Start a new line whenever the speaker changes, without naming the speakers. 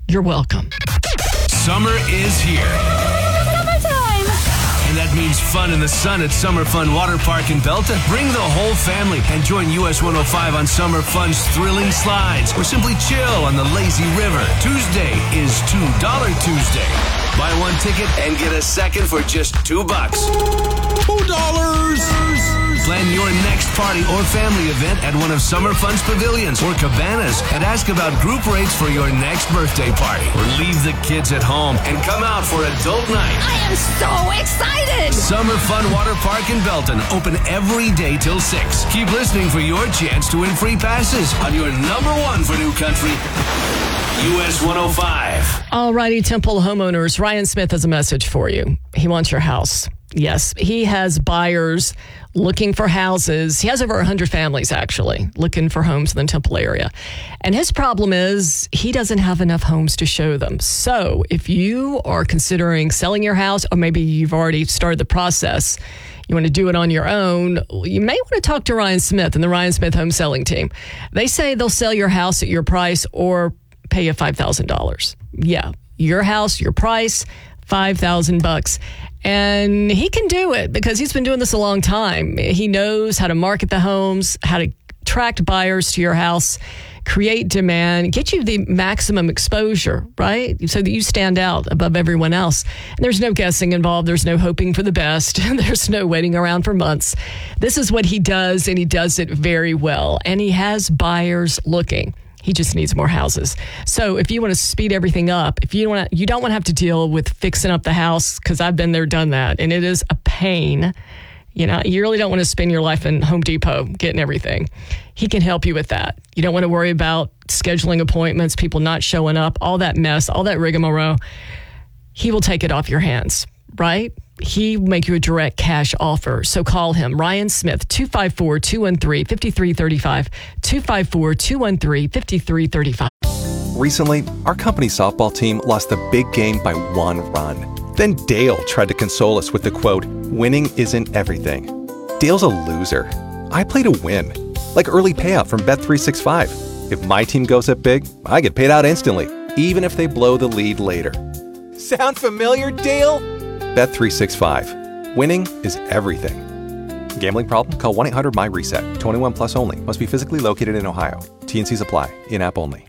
You're welcome.
Summer is here.
Summertime!
And that means fun in the sun at Summer Fun Water Park in Belton. Bring the whole family and join US 105 on Summer Fun's thrilling slides or simply chill on the lazy river. Tuesday is $2 Tuesday. Buy one ticket and get a second for just $2. $2! Plan your next party or family event at one of Summer Fun's pavilions or cabanas and ask about group rates for your next birthday party. Or leave the kids at home and come out for adult night.
I am so excited!
Summer Fun Water Park in Belton, open every day till 6. Keep listening for your chance to win free passes on your number one for New Country, US 105.
Alrighty, Temple homeowners, Ryan Smith has a message for you. He wants your house. Yes, he has buyers looking for houses. He has over 100 families, actually, looking for homes in the Temple area. And his problem is he doesn't have enough homes to show them. So if you are considering selling your house, or maybe you've already started the process, you want to do it on your own, you may want to talk to Ryan Smith and the Ryan Smith Home Selling Team. They say they'll sell your house at your price or pay you $5,000. Yeah, your house, your price, $5,000. And he can do it because he's been doing this a long time. He knows how to market the homes, how to attract buyers to your house, create demand, get you the maximum exposure, right? So that you stand out above everyone else. And there's no guessing involved. There's no hoping for the best. There's no waiting around for months. This is what he does, and he does it very well. And he has buyers looking. He just needs more houses. So if you want to speed everything up, if you don't want to have to deal with fixing up the house, because I've been there, done that, and it is a pain. You know, you really don't want to spend your life in Home Depot getting everything. He can help you with that. You don't want to worry about scheduling appointments, people not showing up, all that mess, all that rigmarole. He will take it off your hands, right? He will make you a direct cash offer. So call him, Ryan Smith, 254-213-5335, 254-213-5335.
Recently, our company softball team lost the big game by 1 run. Then Dale tried to console us with the quote, "Winning isn't everything." Dale's a loser. I play to win, like early payout from Bet365. If my team goes up big, I get paid out instantly, even if they blow the lead later. Sound familiar, Dale? Bet365. Winning is everything. Gambling problem? Call 1-800-MY-RESET. 21 plus only. Must be physically located in Ohio. T&Cs apply. In-app only.